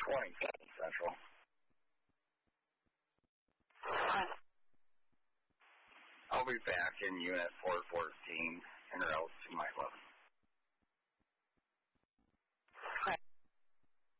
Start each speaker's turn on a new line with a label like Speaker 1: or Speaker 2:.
Speaker 1: 27 Central. I'll be back in Unit 414 en route to my 11th